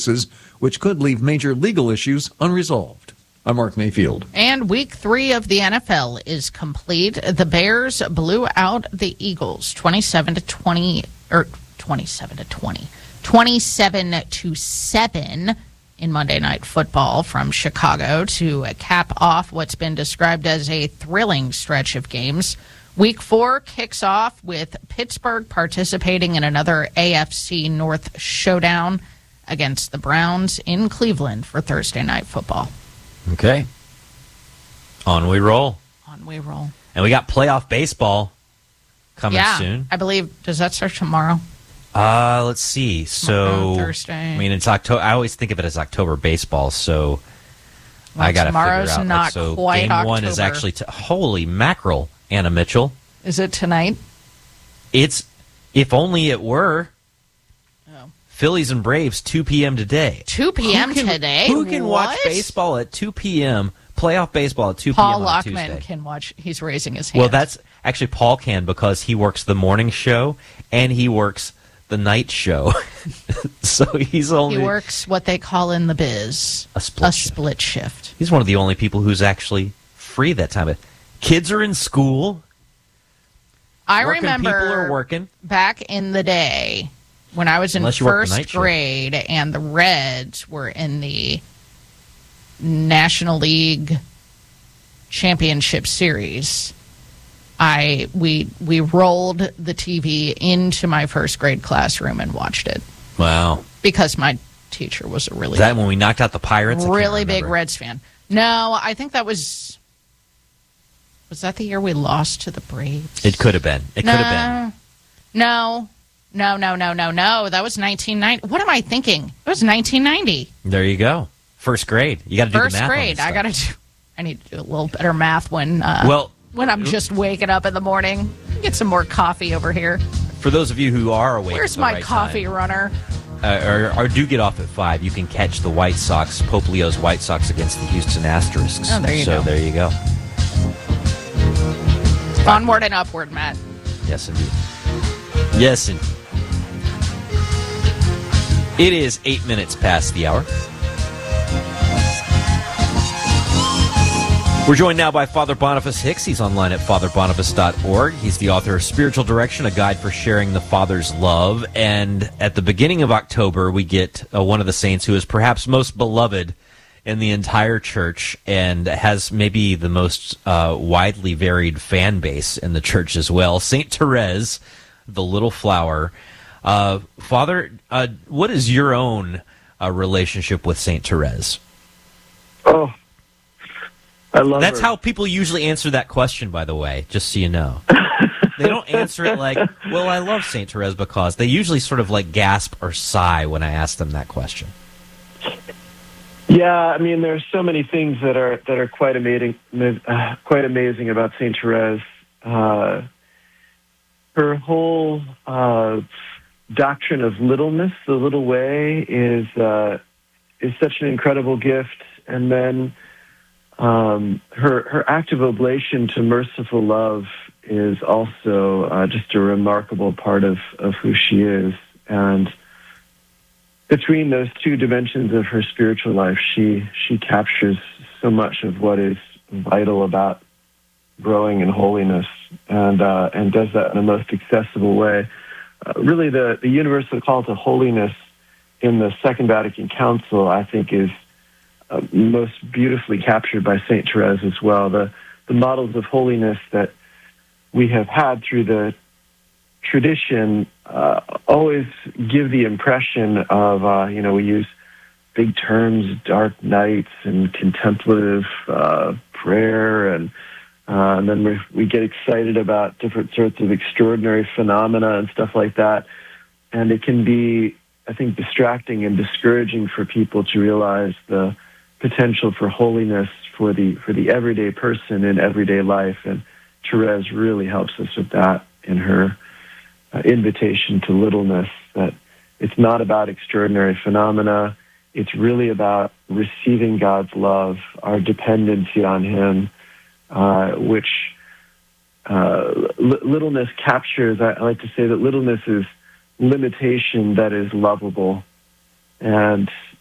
which could leave major legal issues unresolved. I'm Mark Mayfield. And week 3 of the NFL is complete. The Bears blew out the Eagles 27-7 in Monday Night Football from Chicago to cap off what's been described as a thrilling stretch of games. Week 4 kicks off with Pittsburgh participating in another AFC North showdown against the Browns in Cleveland for Thursday Night Football. Okay. On we roll. On we roll. And we got playoff baseball coming soon. I believe. Does that start tomorrow? Let's see. So Thursday. I mean, it's October. I always think of it as October baseball. So I got to figure out. Tomorrow's not quite game October. 1 is actually holy mackerel, Anna Mitchell. Is it tonight? It's if only it were. Phillies and Braves, 2 p.m. today. 2 p.m. today? Who can watch baseball at 2 p.m., playoff baseball at 2 p.m. Paul on Lockman Tuesday? can watch. He's raising his hand. Well, that's actually Paul can because he works the morning show and he works the night show. So he works what they call in the biz a split shift. He's one of the only people who's actually free that time. Kids are in school. I remember people are working. Back in the day when I was in first grade and the Reds were in the National League Championship Series, we rolled the TV into my first grade classroom and watched it. Wow. Because my teacher was a really... Is that when we knocked out the Pirates? Really big Reds fan. No, I think that was... Was that the year we lost to the Braves? It could have been. No. That was 1990. What am I thinking? It was 1990. There you go. First grade. You got to do the math. First grade. I need to do a little better math when I'm just waking up in the morning. Get some more coffee over here. For those of you who are awake, where's my coffee runner? Or do get off at 5. You can catch the White Sox, Pope Leo's White Sox against the Houston Asterisks. Oh, there you go. So there you go. Onward and upward, Matt. Yes, indeed. Yes, indeed. It is 8 minutes past the hour. We're joined now by Father Boniface Hicks. He's online at fatherboniface.org. He's the author of Spiritual Direction, a guide for sharing the Father's love. And at the beginning of October, we get one of the saints who is perhaps most beloved in the entire church and has maybe the most widely varied fan base in the church as well, Saint Therese, the Little Flower. Father, what is your own relationship with Saint Therese? Oh, I love That's her. how people usually answer that question, by the way, just so you know. They don't answer it like, well, I love Saint Therese because. They usually sort of like gasp or sigh when I ask them that question. Yeah, I mean, there's so many things that are quite amazing about Saint Therese. Her whole doctrine of littleness, the little way, is such an incredible gift. And then her act of oblation to merciful love is also just a remarkable part of who she is. And between those two dimensions of her spiritual life, she captures so much of what is vital about growing in holiness, and does that in the most accessible way. Really, the universal call to holiness in the Second Vatican Council, I think, is most beautifully captured by Saint Therese as well. The models of holiness that we have had through the tradition always give the impression of, we use big terms, dark nights and contemplative prayer, and then we get excited about different sorts of extraordinary phenomena and stuff like that. And it can be, I think, distracting and discouraging for people to realize the potential for holiness for the everyday person in everyday life. And Therese really helps us with that in her invitation to littleness, that it's not about extraordinary phenomena. It's really about receiving God's love, our dependency on Him, which littleness captures. I like to say that littleness is limitation that is lovable. And